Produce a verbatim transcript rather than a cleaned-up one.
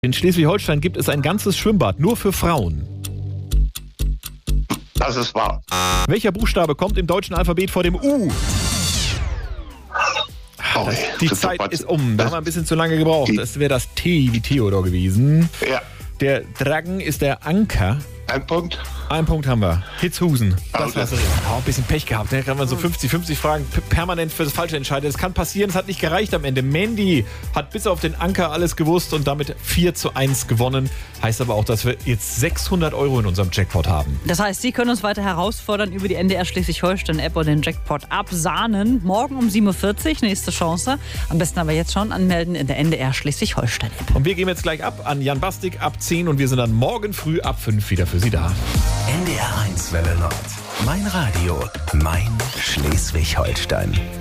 In Schleswig-Holstein gibt es ein ganzes Schwimmbad nur für Frauen. Das ist wahr. Welcher Buchstabe kommt im deutschen Alphabet vor dem U? Oh, das, die das Zeit ist ist um. Da haben wir ein bisschen zu lange gebraucht. Das wäre das T wie Theodor gewesen. Ja. Der Dragon ist der Anker. Ein Punkt. Einen Punkt haben wir. Hitzhusen. Das Okay. war's. Oh, ein bisschen Pech gehabt. Da kann man so fünfzig fünfzig Fragen p- permanent für das Falsche entscheiden. Das kann passieren. Es hat nicht gereicht am Ende. Mandy hat bis auf den Anker alles gewusst und damit vier zu eins gewonnen. Heißt aber auch, dass wir jetzt sechshundert Euro in unserem Jackpot haben. Das heißt, Sie können uns weiter herausfordern über die N D R Schleswig-Holstein-App und den Jackpot absahnen. Morgen um sieben Uhr vierzig, nächste Chance. Am besten aber jetzt schon anmelden in der N D R Schleswig-Holstein-App. Und wir gehen jetzt gleich ab an Jan Bastik ab zehn und wir sind dann morgen früh ab fünf wieder für Sie da. N D R eins Welle Nord. Mein Radio, mein Schleswig-Holstein.